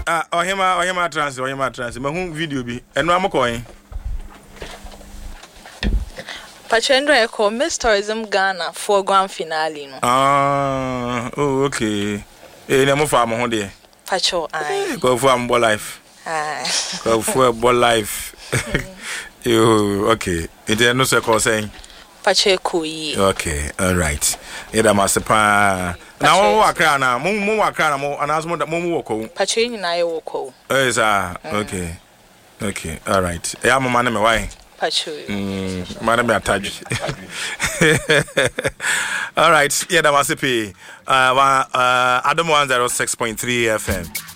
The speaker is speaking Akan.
Ohima trans. Mahu video bi. Eno amokoyin. Pachendo eko Miss Tourism Ghana for grand finale no. Oh okay. Na mo fa mo ho de. Pacho ai. Go for am life. Go for life. You okay. It no se ko saying. Pacho ekuyi. Okay, all right. Eda masepa. Na wo wakra na mo wakra na mo anaso mo woko. Pacho nyina ye woko. Okay. Okay, all right. Ya mama na me why? Pacho. Madam attach. All right. Eda masepa. Adam 106.3 FM.